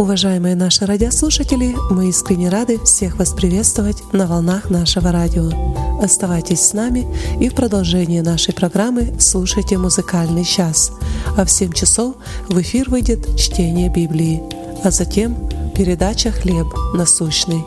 Уважаемые наши радиослушатели, мы искренне рады всех вас приветствовать на волнах нашего радио. Оставайтесь с нами и в продолжении нашей программы слушайте «Музыкальный час». А в 7 часов в эфир выйдет чтение Библии, а затем передача «Хлеб насущный».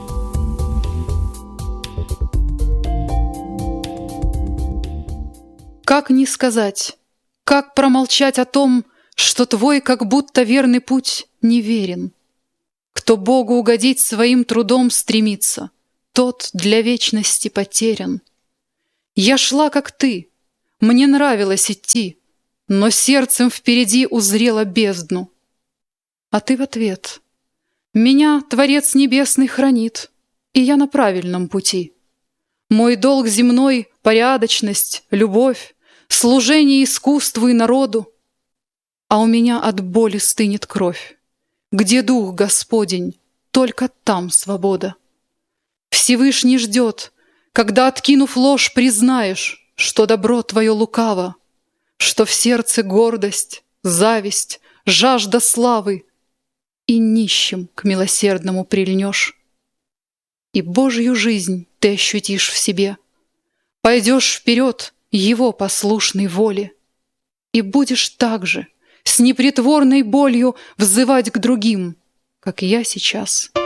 Как не сказать, как промолчать о том, что твой как будто верный путь неверен? Кто Богу угодить своим трудом стремится, тот для вечности потерян. Я шла, как ты, мне нравилось идти, но сердцем впереди узрела бездну. А ты в ответ: меня Творец Небесный хранит, и я на правильном пути. Мой долг земной — порядочность, любовь, служение искусству и народу. А у меня от боли стынет кровь. Где Дух Господень, только там свобода. Всевышний ждет, когда, откинув ложь, признаешь, что добро твое лукаво, что в сердце гордость, зависть, жажда славы, и нищим к милосердному прильнешь. И Божью жизнь ты ощутишь в себе, пойдешь вперед Его послушной воле, и будешь так же с непритворной болью взывать к другим, как я сейчас.